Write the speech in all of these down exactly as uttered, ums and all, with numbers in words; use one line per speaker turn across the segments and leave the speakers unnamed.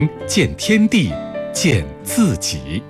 见天地，见自己。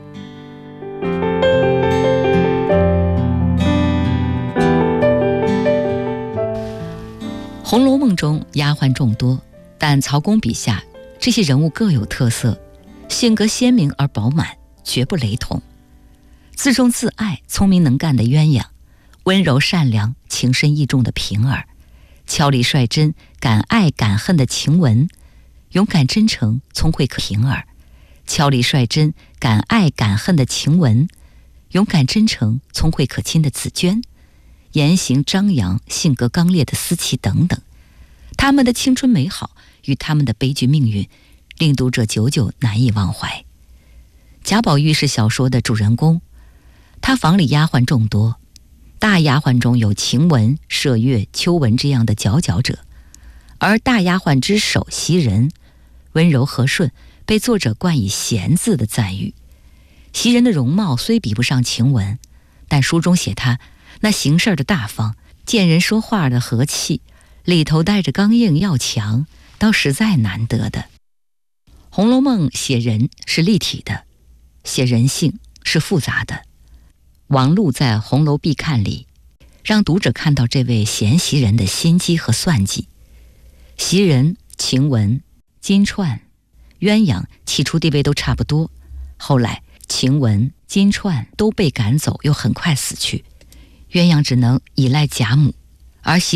《红楼梦》中丫鬟众多，但曹公笔下这些人物各有特色，性格鲜明而饱满，绝不雷同。自重自爱、聪明能干的鸳鸯，温柔善良、情深意重的平儿，俏丽率真、敢爱敢恨的晴雯，勇敢真诚、聪慧可平儿，俏丽率真、敢爱敢恨的晴雯，勇敢真诚、聪慧可亲的紫娟，言行张扬、性格刚烈的思琪等等。他们的青春美好与他们的悲剧命运，令读者久久难以忘怀。贾宝玉是小说的主人公，他房里丫鬟众多，大丫鬟中有晴雯、麝月、秋纹这样的佼佼者，而大丫鬟之首袭人，温柔和顺，被作者冠以贤字的赞誉。袭人的容貌虽比不上晴雯，但书中写她那行事的大方，见人说话的和气，里头带着刚硬要强，倒实在难得的。《红楼梦》写人是立体的，写人性是复杂的。王璐在《红楼必看》里，让读者看到这位贤袭人的心机和算计。袭人、晴雯、金钏、鸳鸯起初地位都差不多，后来晴雯、金钏都被赶走，又很快死去，鸳鸯只能依赖贾母，而袭